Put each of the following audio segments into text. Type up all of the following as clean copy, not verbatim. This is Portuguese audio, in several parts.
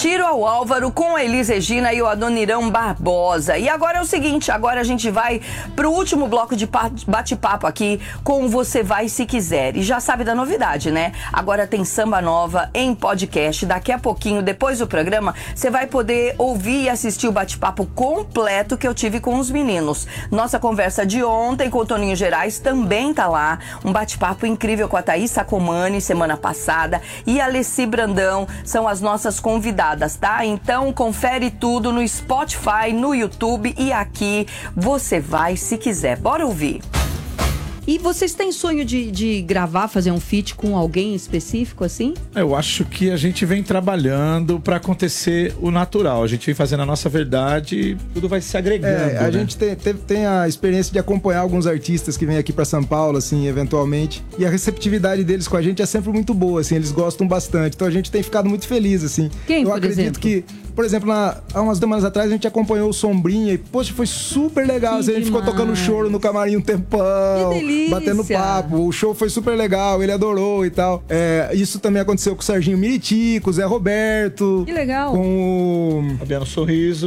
Tiro ao Álvaro com a Elis Regina e o Adoniran Barbosa. E agora é o seguinte, agora a gente vai pro último bloco de bate-papo aqui com Você Vai Se Quiser. E já sabe da novidade, né? Agora tem Samba Nova em podcast. Daqui a pouquinho, depois do programa, você vai poder ouvir e assistir o bate-papo completo que eu tive com os meninos. Nossa conversa de ontem com o Toninho Gerais também tá lá. Um bate-papo incrível com a Thaís Sacomani semana passada e a Alessi Brandão são as nossas convidadas, tá? Então confere tudo no Spotify, no YouTube e aqui Você Vai Se Quiser. Bora ouvir. E vocês têm sonho de gravar, fazer um feat com alguém específico, assim? Eu acho que a gente vem trabalhando pra acontecer o natural. A gente vem fazendo a nossa verdade e tudo vai se agregando. A gente tem a experiência de acompanhar alguns artistas que vêm aqui pra São Paulo, assim, eventualmente. E a receptividade deles com a gente é sempre muito boa, assim, eles gostam bastante. Então a gente tem ficado muito feliz, assim. Quem, Eu por acredito exemplo? que, por exemplo, há umas semanas atrás a gente acompanhou o Sombrinha e, poxa, foi super legal. Assim, a gente ficou tocando choro no camarim um tempão. Que delícia! Batendo papo, o show foi super legal, ele adorou e tal. Isso também aconteceu com o Serginho Miriti, com o Zé Roberto. Que legal. Com o Fabiano Sorriso,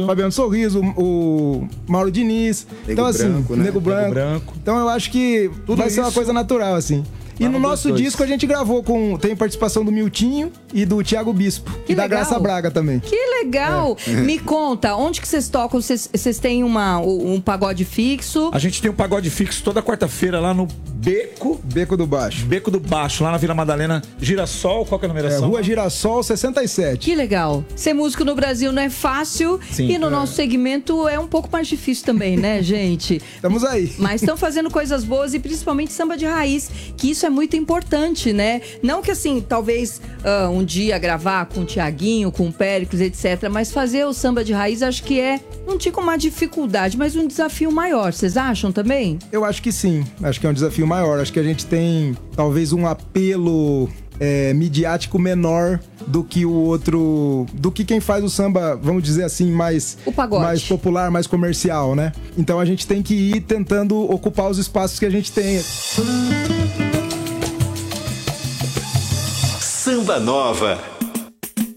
o Mauro Diniz. Então, assim, Branco, né? Nego Branco. Então eu acho que vai ser uma coisa natural, assim. E no nosso disco a gente gravou tem participação do Miltinho e do Thiago Bispo. Que e da legal. Graça Braga também. Que legal! Me conta, onde que vocês tocam? Vocês têm um pagode fixo? a gente tem um pagode fixo toda quarta-feira lá no Beco do Baixo, lá na Vila Madalena, Girassol, qual que é a numeração? Rua Girassol 67. Que legal. Ser músico no Brasil não é fácil. Sim. E no nosso segmento é um pouco mais difícil também, né, gente? Estamos aí. Mas estão fazendo coisas boas e principalmente samba de raiz, que isso é muito importante, né? Não que assim, talvez um dia gravar com o Tiaguinho, com o Péricles, etc. Mas fazer o samba de raiz acho que não digo uma dificuldade, mas um desafio maior. Vocês acham também? Eu acho que sim. Acho que é um desafio maior. Acho que a gente tem talvez um apelo midiático menor do que o outro, do que quem faz o samba, vamos dizer assim, mais popular, mais comercial, né? Então a gente tem que ir tentando ocupar os espaços que a gente tem. Samba Nova.